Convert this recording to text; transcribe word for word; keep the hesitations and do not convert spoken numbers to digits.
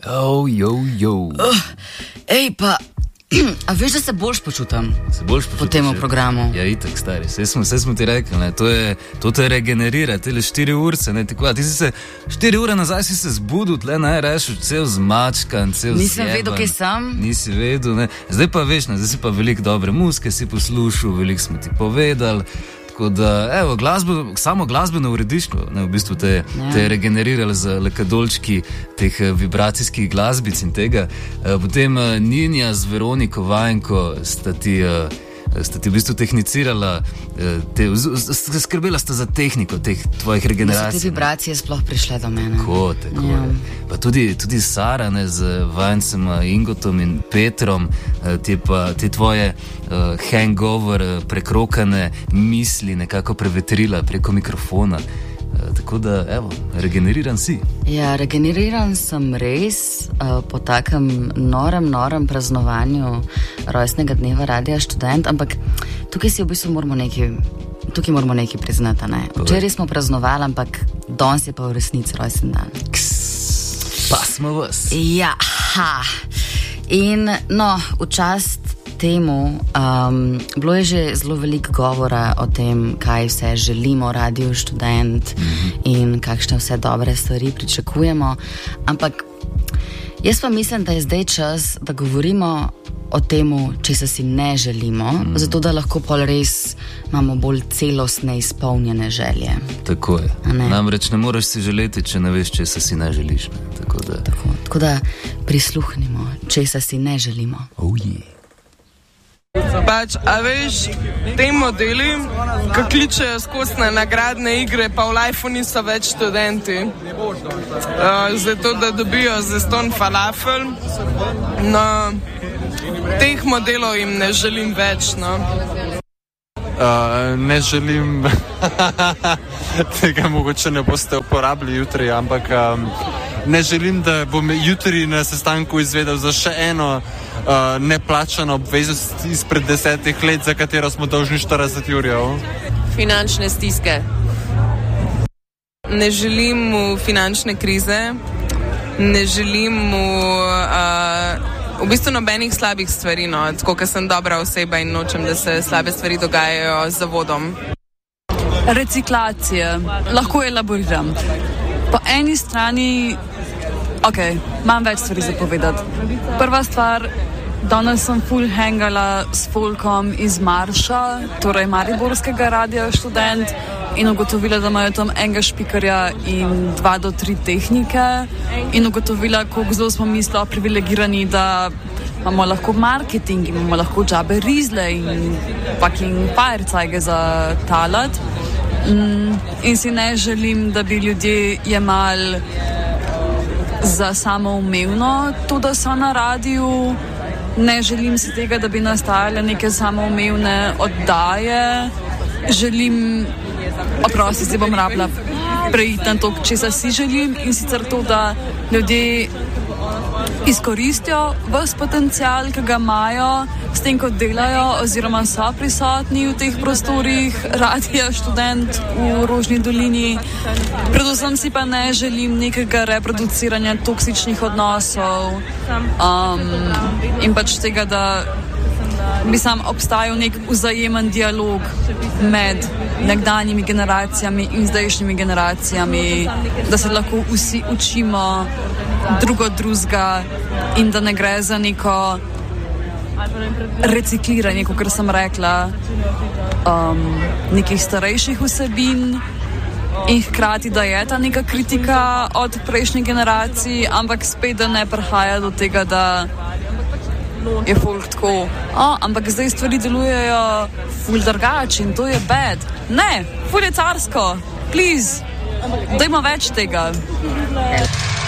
Oh, jo, jo. Uh, ej, pa, a veš, da se boljš počutam? Se boljš počutam? Po temu programu. Ja, itak, stari. Vse smo, vse smo ti rekli, ne. To je, to te regenerira, tele štiri urce, ne. Tako, ti si se, štiri ure nazaj si se zbudil, tle naj rešil, cel zmačkan, cel zjeban. Nisem vedel, kje sem. Nisi vedel, ne. Zdaj pa veš, ne, zdaj si pa veliko dobre muzike si poslušal, veliko smo ti povedali. Tako da, evo, glasbo, samo glasbeno uredištvo, ne, v bistvu te, ja. te je regeneriralo z lekadolčki teh vibracijskih glasbic in tega. Potem Ninja z Veroniko Vajenko sta ti, sta ti v bistvu tehnicirala, te, skrbela sta za tehniko teh tvojih regeneracij. Da so te vibracije sploh prišle do mene. Tako, tako. Ja. Pa tudi, tudi Sara, ne, z Vajencem Ingotom in Petrom, te, pa, te tvoje uh, hangover, uh, prekrokane misli nekako prevetrila preko mikrofona. Uh, tako da, evo, regeneriran si. Ja, regeneriran sem res uh, po takem norem, norem praznovanju rojstnega dneva Radia Študent, ampak tukaj si v bistvu moramo nekaj, tukaj moramo nekaj priznati, ne? Včeraj smo praznovali, ampak danes je pa v resnici rojsten dan. Ks, pa smo vas. Ja, ha. In no, v čast temu, um, bilo je že zelo veliko govora o tem, kaj vse želimo Radio Študent mm-hmm. in kakšne vse dobre stvari pričakujemo, ampak jaz pa mislim, da je zdaj čas, da govorimo o temu, česa si ne želimo, mm. zato da lahko pol res imamo bolj celostne izpolnjene želje. Tako je. Ne? Namreč ne moreš si želeti, če ne veš, česa si ne želiš. Ne? Tako, da... Tako, tako da prisluhnimo, česa si ne želimo. Oh, yeah. Pač, a veš, te modeli, ki kličejo skozi na nagradne igre, pa v lifeu niso več študenti. Uh, zato, da dobijo zastonj falafel. No, teh modelov jim ne želim več, no. Uh, ne želim, tega mogoče ne boste uporabili jutri, ampak um, ne želim, da bom jutri na sestanku izvedel za še eno uh, neplačano obveznost izpred desetih let, za katero smo dolžni štirideset jurjev. Finančne stiske. Ne želim mu finančne krize, ne želim mu uh, v bistvu nobenih slabih stvari, no, tako, ker sem dobra oseba in nočem, da se slabe stvari dogajajo z zavodom. Reciklacije. Lahko elaboriram. Po eni strani, ok, imam več stvari za povedati. Prva stvar, danes sem full hangala s folkom iz Marša, torej Mariborskega Radia Študent, in ugotovila, da imajo tam enega špikarja in dva do tri tehnike, in ugotovila, koliko zelo smo mi sploh privilegirani, da imamo lahko marketing, imamo lahko džabe rizle in fucking firecajge za talat. Mm, in si ne želim, da bi ljudje jemali za samoumevno to, da so na radiju. Ne želim si tega, da bi nastajale neke samoumevne oddaje. Želim, oprosti, zdaj bom rabila preiti na to, česa si želim, in sicer to, da ljudje izkoristijo ves potencial, ki ga imajo s tem, ko delajo oziroma so prisotni v teh prostorih Radia Študent v Rožni dolini. Predvsem si pa ne želim nekega reproduciranja toksičnih odnosov um, in pač tega, da bi sam obstajal nek vzajemen dialog med nekdanjimi generacijami in zdajšnjimi generacijami, da se lahko vsi učimo drugo drugega in da ne gre za neko recikliranje, kot sem rekla, um, nekih starejših vsebin in hkrati, da je ta neka kritika od prejšnjih generacij, ampak spet, da ne prihaja do tega, da je folk tako, oh, ampak zdaj stvari delujejo ful drugače in to je bad. Ne, ful je carsko, please, dajmo več tega.